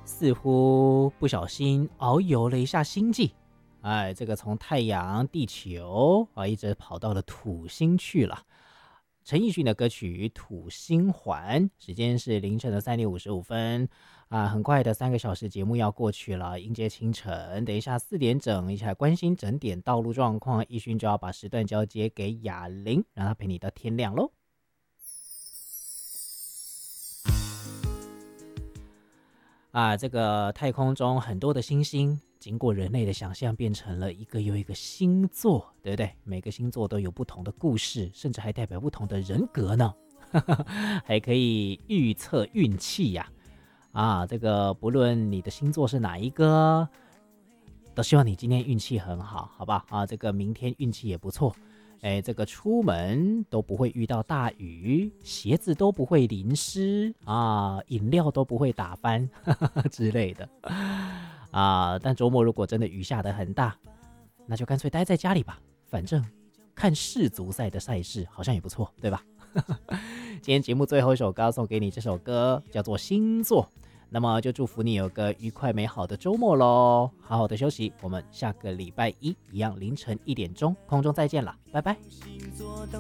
似乎不小心遨游了一下星际，这个从太阳、地球一直跑到了土星去了。陈奕迅的歌曲《土星环》，时间是凌晨的3:55很快的3个小时节目要过去了，迎接清晨。等一下4点整，一起来关心整点道路状况。奕迅就要把时段交接给雅玲，让她陪你到天亮喽。这个太空中很多的星星，经过人类的想象，变成了一个又一个星座，对不对？每个星座都有不同的故事，甚至还代表不同的人格呢，还可以预测运气呀。这个不论你的星座是哪一个，都希望你今天运气很好，好吧？这个明天运气也不错。这个出门都不会遇到大雨，鞋子都不会淋湿饮料都不会打翻之类的但周末如果真的雨下得很大，那就干脆待在家里吧，反正看世足赛的赛事好像也不错，对吧？今天节目最后一首歌送给你，这首歌叫做《星座》。那么就祝福你有个愉快美好的周末咯，好好的休息，我们下个礼拜一一样凌晨1点钟空中再见了，拜拜。